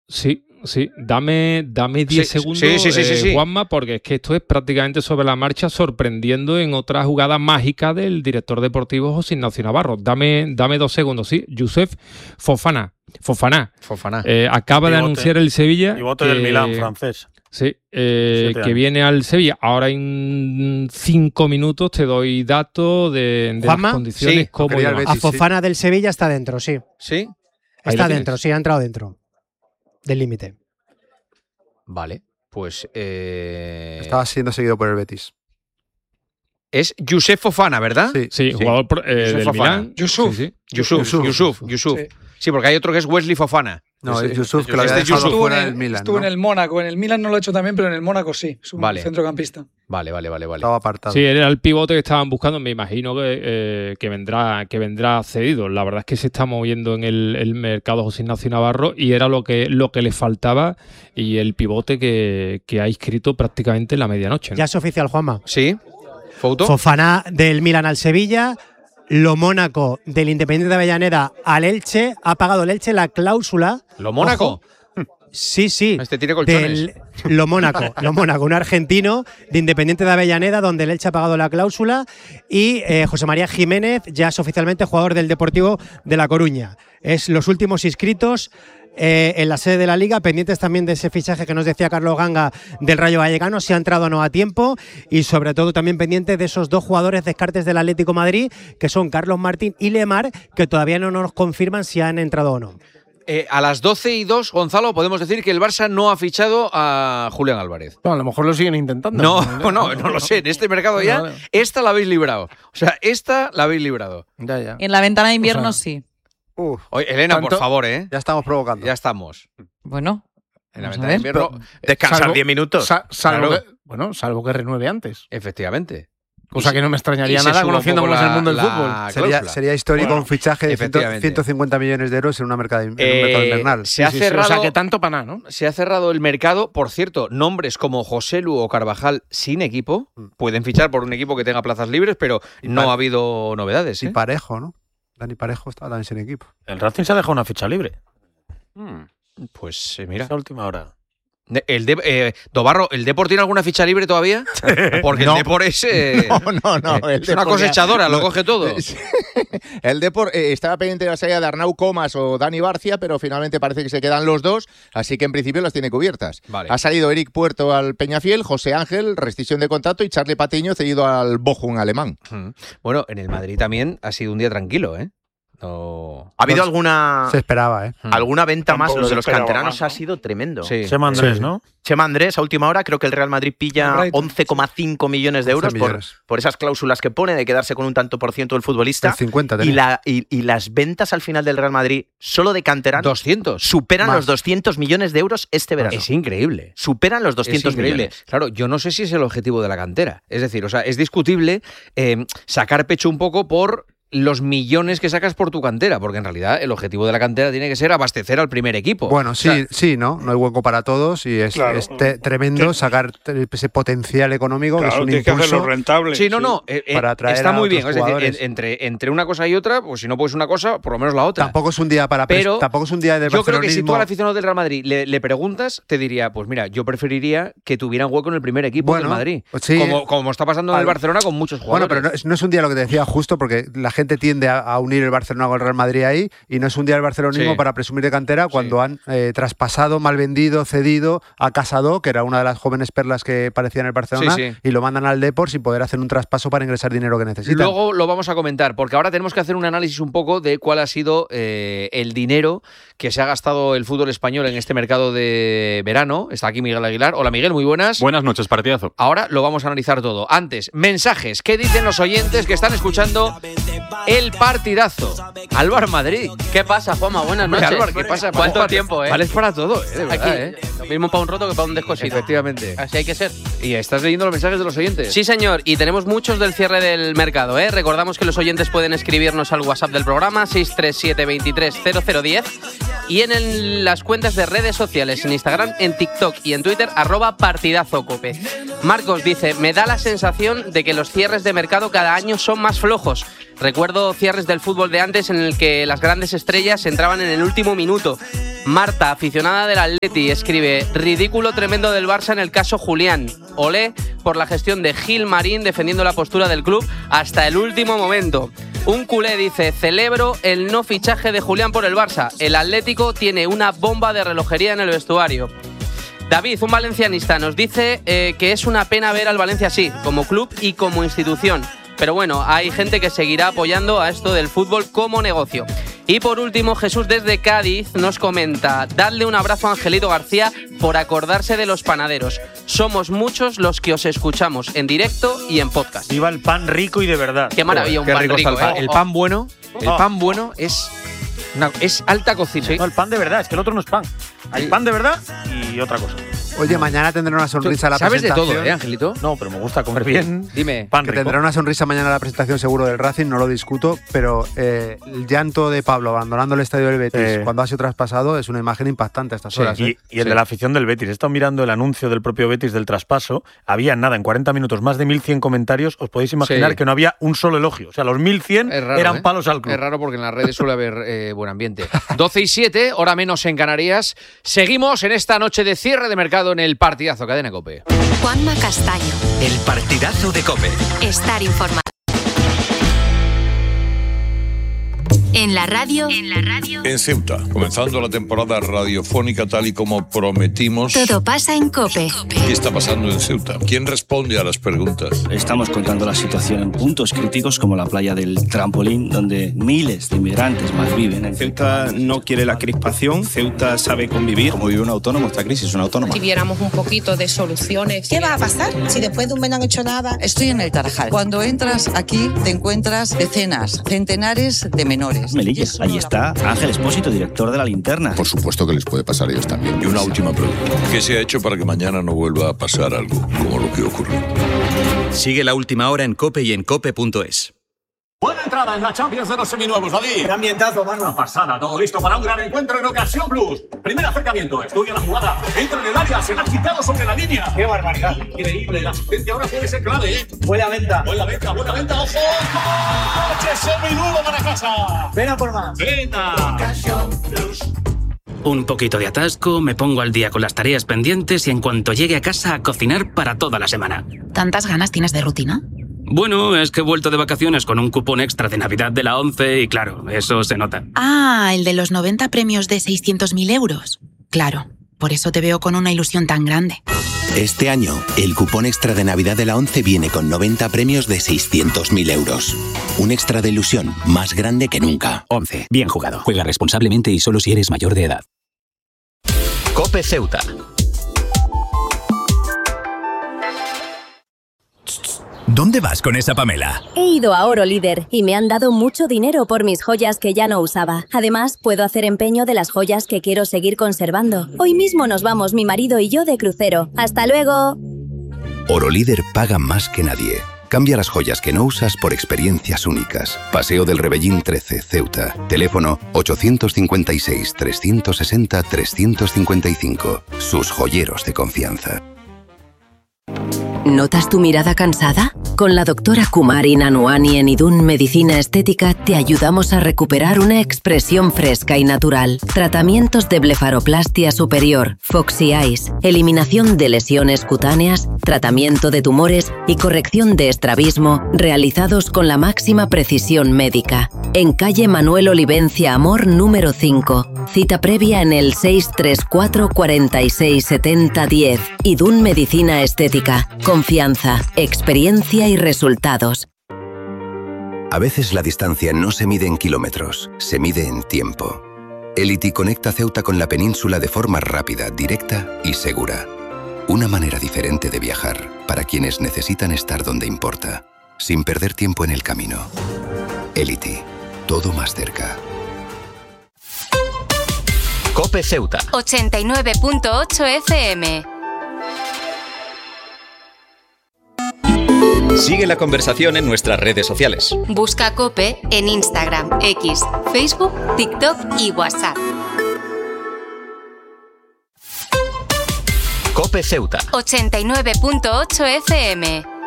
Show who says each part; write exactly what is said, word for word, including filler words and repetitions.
Speaker 1: Sí, sí. Dame, dame diez
Speaker 2: Sí,
Speaker 1: segundos,
Speaker 2: sí, sí, sí, sí,
Speaker 1: eh,
Speaker 2: sí.
Speaker 1: Juanma, porque es que esto es prácticamente sobre la marcha, sorprendiendo en otra jugada mágica del director deportivo José Ignacio Navarro. Dame, dame dos segundos, sí. Yusuf Fofana. Fofana.
Speaker 2: Fofana.
Speaker 1: Eh, acaba de
Speaker 3: Pivote.
Speaker 1: anunciar el Sevilla.
Speaker 3: Pivote
Speaker 1: que,
Speaker 3: del Milán, francés.
Speaker 1: Sí, eh,
Speaker 3: Siete
Speaker 1: que
Speaker 3: años.
Speaker 1: viene al Sevilla. Ahora en cinco minutos te doy datos de, de
Speaker 4: Juanma,
Speaker 1: las condiciones.
Speaker 2: sí,
Speaker 1: cómo
Speaker 5: quería
Speaker 1: y
Speaker 5: el
Speaker 1: demás.
Speaker 4: A Fofana del Sevilla está dentro, sí.
Speaker 2: ¿Sí?
Speaker 1: Ahí
Speaker 4: Está
Speaker 1: lo tienes.
Speaker 4: dentro, sí, ha entrado dentro del límite.
Speaker 2: Vale. Pues eh,
Speaker 5: Estaba siendo seguido por el Betis.
Speaker 2: es Yusuf Fofana, ¿verdad?
Speaker 5: Sí.
Speaker 1: Sí,
Speaker 2: Sí.
Speaker 1: jugador pro- eh,
Speaker 2: Yusuf
Speaker 1: del
Speaker 2: Fofana.
Speaker 1: Milán.
Speaker 6: Yusuf.
Speaker 1: Sí, sí.
Speaker 2: Yusuf,
Speaker 5: Yusuf.
Speaker 2: Yusuf, Yusuf.
Speaker 6: Sí.
Speaker 2: Sí, porque hay otro que es Wesley Fofana.
Speaker 5: No,
Speaker 2: Ese-
Speaker 5: es Yusuf, que lo
Speaker 2: este
Speaker 5: había dejado
Speaker 2: Yusuf.
Speaker 5: fuera
Speaker 6: en
Speaker 5: del
Speaker 6: el,
Speaker 5: Milan,
Speaker 6: estuvo
Speaker 5: ¿no?
Speaker 6: en el Mónaco. En el Milan no lo ha hecho también, pero en el Mónaco sí. Es un
Speaker 2: Vale.
Speaker 6: centrocampista.
Speaker 2: Vale, vale, vale, vale.
Speaker 5: Estaba apartado.
Speaker 1: Sí, era el pivote que estaban buscando. Me imagino que, eh, que vendrá que vendrá cedido. La verdad es que se está moviendo en el, el mercado José Ignacio Navarro y era lo que, lo que le faltaba y el pivote que, que ha inscrito prácticamente en la medianoche, ¿no?
Speaker 4: Ya es oficial, Juanma.
Speaker 2: ¿Sí? ¿Foto?
Speaker 4: Fofana del Milan al Sevilla. Lo Mónaco del Independiente de Avellaneda al Elche. Ha pagado el Elche la cláusula.
Speaker 2: ¿Lo Mónaco?
Speaker 4: Ojo. Sí, sí.
Speaker 2: Este tiene colchones.
Speaker 4: Del Lo Mónaco, Lo Mónaco, un argentino de Independiente de Avellaneda, donde el Elche ha pagado la cláusula. Y eh, José María Jiménez ya es oficialmente jugador del Deportivo de La Coruña. Es los últimos inscritos eh, en la sede de la Liga, pendientes también de ese fichaje que nos decía Carlos Ganga del Rayo Vallecano, si ha entrado o no a tiempo, y sobre todo también pendientes de esos dos jugadores descartes del Atlético de Madrid, que son Carlos Martín y Lemar, que todavía no nos confirman si han entrado o no.
Speaker 2: Eh, a las doce y dos, Gonzalo, podemos decir que el Barça no ha fichado a Julián Álvarez.
Speaker 7: Bueno, a lo mejor lo siguen intentando.
Speaker 2: No, no, no, no lo sé. En este mercado ya,
Speaker 7: Vale.
Speaker 2: esta la habéis librado. O sea, esta la habéis librado.
Speaker 7: Ya, ya.
Speaker 8: En la ventana de invierno
Speaker 7: O sea,
Speaker 8: sí.
Speaker 5: Uf,
Speaker 2: Oye, Elena, por
Speaker 7: ¿Tanto?
Speaker 2: favor, ¿eh?
Speaker 5: ya estamos provocando.
Speaker 2: Ya estamos.
Speaker 8: Bueno,
Speaker 2: En la
Speaker 8: vamos a
Speaker 2: ventana de
Speaker 8: ver.
Speaker 2: invierno.
Speaker 9: Descansar
Speaker 7: Salvo-
Speaker 9: diez minutos.
Speaker 7: Sa- salvo
Speaker 2: Claro.
Speaker 7: que, bueno, salvo que renueve antes.
Speaker 2: Efectivamente.
Speaker 7: Cosa que no me
Speaker 2: Y
Speaker 7: extrañaría
Speaker 2: se
Speaker 7: nada
Speaker 2: suba un
Speaker 7: conociendo
Speaker 2: poco
Speaker 7: cómo es el
Speaker 2: la-
Speaker 7: mundo del
Speaker 2: la
Speaker 7: fútbol.
Speaker 5: Sería,
Speaker 2: cláusula.
Speaker 5: sería histórico
Speaker 3: Bueno,
Speaker 5: un fichaje de ciento-
Speaker 2: efectivamente.
Speaker 5: ciento cincuenta millones de euros en un mercado, en un
Speaker 2: Eh,
Speaker 5: mercado invernal.
Speaker 2: Se ha
Speaker 7: Sí, sí, sí.
Speaker 2: cerrado.
Speaker 7: O sea, que tanto para nada, ¿no?
Speaker 2: Se ha cerrado el mercado. Por cierto, nombres como José Lu o Carvajal sin equipo pueden fichar por un equipo que tenga plazas libres, pero
Speaker 5: Y
Speaker 2: no
Speaker 5: pa-
Speaker 2: ha habido novedades.
Speaker 5: Y
Speaker 2: ¿eh?
Speaker 5: Parejo, ¿no? Dani Parejo estaba también sin equipo.
Speaker 3: El Racing se ha dejado una ficha libre.
Speaker 2: Pues eh, mira.
Speaker 3: Esa última hora.
Speaker 2: De- El de, eh, Dobarro, ¿el Depor tiene alguna ficha libre todavía? Porque
Speaker 9: No.
Speaker 2: el Depor es, eh,
Speaker 9: No, no, no. el
Speaker 2: es una
Speaker 9: Depor ya-
Speaker 2: cosechadora, lo coge todo.
Speaker 9: El Depor eh, estaba pendiente de la salida de Arnau Comas o Dani Barcia, pero finalmente parece que se quedan los dos, así que en principio las tiene cubiertas.
Speaker 2: Vale.
Speaker 9: Ha salido Eric Puerto al Peñafiel, José Ángel, rescisión de contrato, y Charlie Patiño cedido al Bochum alemán.
Speaker 2: Mm. Bueno, en el Madrid también ha sido un día tranquilo, ¿eh? No.
Speaker 9: ¿Ha habido
Speaker 5: No,
Speaker 9: alguna,
Speaker 5: Se esperaba, ¿eh?
Speaker 9: alguna venta más?
Speaker 3: Tampoco
Speaker 9: Lo
Speaker 3: se
Speaker 9: de los
Speaker 3: esperaba
Speaker 9: canteranos
Speaker 3: más, ¿no?
Speaker 9: ha sido tremendo.
Speaker 2: Sí.
Speaker 3: Chema Andrés,
Speaker 5: Sí.
Speaker 3: ¿no?
Speaker 9: Chema Andrés, a última hora, creo que el Real Madrid pilla
Speaker 6: Brighton,
Speaker 9: once coma cinco millones de euros
Speaker 5: once
Speaker 9: por,
Speaker 5: millones.
Speaker 9: por esas cláusulas que pone de quedarse con un tanto por ciento del futbolista.
Speaker 5: El cincuenta
Speaker 9: Y,
Speaker 5: tenía.
Speaker 9: la, y, y las ventas al final del Real Madrid, solo de canteranos,
Speaker 2: doscientos.
Speaker 9: superan
Speaker 5: Más.
Speaker 9: los doscientos millones de euros este verano.
Speaker 2: Es increíble.
Speaker 9: Superan los
Speaker 2: Es
Speaker 9: doscientos
Speaker 2: increíble.
Speaker 9: millones.
Speaker 2: Claro, yo no sé si es el objetivo de la cantera. Es decir, o sea, es discutible eh, sacar pecho un poco por los millones que sacas por tu cantera, porque en realidad el objetivo de la cantera tiene que ser abastecer al primer equipo.
Speaker 5: Bueno, sí,
Speaker 2: O sea,
Speaker 5: sí, ¿no? No hay hueco para todos y es,
Speaker 3: Claro.
Speaker 5: es te- tremendo
Speaker 3: Te-
Speaker 5: sacar te- ese potencial económico, que es
Speaker 3: Claro,
Speaker 5: un
Speaker 3: tienes que hacerlo
Speaker 5: impulso.
Speaker 3: rentable.
Speaker 2: Sí, no, no. eh, eh,
Speaker 5: Para atraer
Speaker 2: está
Speaker 5: a
Speaker 2: muy bien.
Speaker 5: otros
Speaker 2: Es decir,
Speaker 5: jugadores.
Speaker 2: en- entre, entre una cosa y otra, pues si no puedes una cosa, por lo menos la otra.
Speaker 5: Tampoco es un día para pres-
Speaker 2: Pero
Speaker 5: tampoco es un día de
Speaker 2: Yo creo que si tú
Speaker 5: barcelonismo.
Speaker 2: al aficionado del Real Madrid le, le preguntas, te diría, pues mira, yo preferiría que tuvieran hueco en el primer equipo
Speaker 5: Bueno,
Speaker 2: del Madrid.
Speaker 5: pues sí.
Speaker 2: como, como está pasando en el
Speaker 5: Al-
Speaker 2: Barcelona con muchos
Speaker 5: Bueno,
Speaker 2: jugadores.
Speaker 5: pero no es, no es un día lo que te decía justo, porque la gente tiende a, a unir el Barcelona con el Real Madrid ahí, y no es un día del barcelonismo
Speaker 2: Sí.
Speaker 5: para presumir de cantera cuando
Speaker 2: Sí.
Speaker 5: han eh, traspasado, mal vendido, cedido a Casado, que era una de las jóvenes perlas que parecía en el Barcelona,
Speaker 2: Sí, sí.
Speaker 5: y lo mandan al Depor sin poder hacer un traspaso para ingresar dinero que necesitan.
Speaker 2: Luego lo vamos a comentar, porque ahora tenemos que hacer un análisis un poco de cuál ha sido eh, el dinero que se ha gastado el fútbol español en este mercado de verano. Está aquí Miguel Aguilar. Hola Miguel, muy buenas.
Speaker 10: Buenas noches, partidazo.
Speaker 2: Ahora lo vamos a analizar todo. Antes, mensajes. ¿Qué dicen los oyentes que están escuchando el partidazo? Álvaro Madrid.
Speaker 11: ¿Qué pasa, Juanma? Buenas
Speaker 2: Hombre,
Speaker 11: noches.
Speaker 2: Álvaro, ¿qué pasa?
Speaker 11: ¿Cuánto
Speaker 2: Vales para-
Speaker 11: tiempo, eh?
Speaker 2: Vales para todo, eh, de verdad,
Speaker 11: Aquí,
Speaker 2: eh.
Speaker 11: lo mismo para un roto que para un descosido.
Speaker 2: Efectivamente.
Speaker 11: Así hay que ser.
Speaker 2: ¿Y estás leyendo los mensajes de los oyentes?
Speaker 11: Sí, señor, y tenemos muchos del cierre del mercado, ¿eh? Recordamos que los oyentes pueden escribirnos al WhatsApp del programa seis tres siete, veintitrés, cero cero diez y en el- las cuentas de redes sociales, en Instagram, en TikTok y en Twitter, arroba partidazocope. Marcos dice, me da la sensación de que los cierres de mercado cada año son más flojos. Recuerdo cierres del fútbol de antes en el que las grandes estrellas entraban en el último minuto. Marta, aficionada del Atleti, escribe, ridículo tremendo del Barça en el caso Julián. Olé por la gestión de Gil Marín defendiendo la postura del club hasta el último momento. Un culé dice, celebro el no fichaje de Julián por el Barça. El Atlético tiene una bomba de relojería en el vestuario. David, un valencianista, nos dice eh, que es una pena ver al Valencia así, como club y como institución. Pero bueno, hay gente que seguirá apoyando a esto del fútbol como negocio. Y por último, Jesús desde Cádiz nos comenta, dadle un abrazo a Angelito García por acordarse de los panaderos. Somos muchos los que os escuchamos en directo y en podcast.
Speaker 3: Viva el pan rico y de verdad.
Speaker 11: Qué maravilla, un
Speaker 2: Qué
Speaker 11: pan
Speaker 2: rico
Speaker 11: rico.
Speaker 2: está el pan.
Speaker 11: ¿eh?
Speaker 2: El pan bueno, el
Speaker 3: Oh.
Speaker 2: pan bueno es, una- es alta cocina.
Speaker 11: Sí.
Speaker 3: No, el pan de verdad, es que el otro no es pan. Hay pan de verdad y otra cosa.
Speaker 5: Oye, mañana tendrá una sonrisa a la
Speaker 2: ¿Sabes de
Speaker 5: presentación.
Speaker 2: todo, eh, Angelito?
Speaker 3: No, pero me gusta comer bien.
Speaker 2: Dime.
Speaker 3: Pan
Speaker 5: Que
Speaker 3: rico.
Speaker 5: tendrá una sonrisa mañana a la presentación seguro del Racing, no lo discuto, pero eh, el llanto de Pablo abandonando el estadio del Betis
Speaker 3: Eh.
Speaker 5: cuando ha sido traspasado es una imagen impactante a estas
Speaker 2: Sí,
Speaker 5: horas.
Speaker 3: Y,
Speaker 5: ¿eh?
Speaker 3: y el
Speaker 2: Sí.
Speaker 3: de la afición del Betis. He estado mirando el anuncio del propio Betis del traspaso. Había nada, en cuarenta minutos, más de mil cien comentarios. Os podéis imaginar
Speaker 2: Sí.
Speaker 3: que no había un solo elogio. O sea, los mil cien
Speaker 2: Es raro,
Speaker 3: eran
Speaker 2: ¿eh?
Speaker 3: palos al club.
Speaker 2: Es raro porque en las redes suele haber eh, buen ambiente. doce y siete, hora menos en Canarias. Seguimos en esta noche de cierre de mercado en el partidazo Cadena COPE.
Speaker 8: Juanma Castaño.
Speaker 10: El partidazo de COPE.
Speaker 8: Estar informado. En la radio. En la radio.
Speaker 12: En Ceuta, comenzando la temporada radiofónica tal y como prometimos.
Speaker 8: Todo pasa en COPE.
Speaker 12: ¿Qué está pasando en Ceuta? ¿Quién responde a las preguntas?
Speaker 13: Estamos contando la situación en puntos críticos como la playa del Trampolín, donde miles de inmigrantes más viven. En
Speaker 14: Ceuta no quiere la crispación, Ceuta sabe convivir.
Speaker 13: Como vive un autónomo, esta crisis es una autónoma.
Speaker 15: Si viéramos un poquito de soluciones.
Speaker 16: ¿Qué va a pasar si después de un mes no han hecho nada?
Speaker 17: Estoy en el Tarajal. Cuando entras aquí te encuentras decenas, centenares de menores.
Speaker 13: Melilla, ahí está Ángel Espósito, director de La Linterna.
Speaker 18: Por supuesto que les puede pasar a ellos también.
Speaker 12: Y una última pregunta. ¿Qué se ha hecho para que mañana no vuelva a pasar algo como lo que ocurrió?
Speaker 10: Sigue la última hora en COPE y en cope punto es.
Speaker 19: Buena entrada en la Champions de los seminuevos, David. Qué ambientazo, mano. Una pasada, todo listo para un gran encuentro en Ocasión Plus. Primer acercamiento, estudia la jugada, entra en el área, se la ha quitado sobre la línea. ¡Qué barbaridad! Increíble, la asistencia ahora puede ser clave, ¿eh? Buena venta. Buena venta, buena venta, ojo. ¡Coche seminuevo para casa! Ven a por más. Venta. Ocasión Plus.
Speaker 20: Un poquito de atasco, me pongo al día con las tareas pendientes y en cuanto llegue a casa a cocinar para toda la semana.
Speaker 8: ¿Tantas ganas tienes de rutina?
Speaker 20: Bueno, es que he vuelto de vacaciones con un cupón extra de Navidad de la ONCE y claro, eso se nota.
Speaker 8: Ah, el de los noventa premios de seiscientos mil euros. Claro, por eso te veo con una ilusión tan grande.
Speaker 21: Este año, el cupón extra de Navidad de la ONCE viene con noventa premios de seiscientos mil euros. Un extra de ilusión más grande que nunca.
Speaker 22: ONCE. Bien jugado. Juega responsablemente y solo si eres mayor de edad.
Speaker 10: COPE Ceuta.
Speaker 22: ¿Dónde vas con esa Pamela?
Speaker 23: He ido a Oro Líder y me han dado mucho dinero por mis joyas que ya no usaba. Además, puedo hacer empeño de las joyas que quiero seguir conservando. Hoy mismo nos vamos mi marido y yo de crucero. ¡Hasta luego!
Speaker 24: Oro Líder paga más que nadie. Cambia las joyas que no usas por experiencias únicas. Paseo del Rebellín trece, Ceuta. Teléfono ochocientos cincuenta y seis, trescientos sesenta, trescientos cincuenta y cinco. Sus joyeros de confianza.
Speaker 25: ¿Notas tu mirada cansada? Con la doctora Kumari Nanuani en Idun Medicina Estética te ayudamos a recuperar una expresión fresca y natural. Tratamientos de blefaroplastia superior, Foxy Eyes, eliminación de lesiones cutáneas, tratamiento de tumores y corrección de estrabismo realizados con la máxima precisión médica. En calle Manuel Olivencia Amor número cinco. Cita previa en el seis tres cuatro, cuarenta y seis, setenta, diez. Idun Medicina Estética. Confianza, experiencia y resultados.
Speaker 24: A veces la distancia no se mide en kilómetros, se mide en tiempo. Elity conecta Ceuta con la península de forma rápida, directa y segura. Una manera diferente de viajar para quienes necesitan estar donde importa, sin perder tiempo en el camino. Elity, todo más cerca.
Speaker 10: COPE Ceuta.
Speaker 8: ochenta y nueve punto ocho F M.
Speaker 10: Sigue la conversación en nuestras redes sociales.
Speaker 8: Busca COPE en Instagram, X, Facebook, TikTok y WhatsApp.
Speaker 10: COPE Ceuta.
Speaker 1: ochenta y nueve punto ocho F M.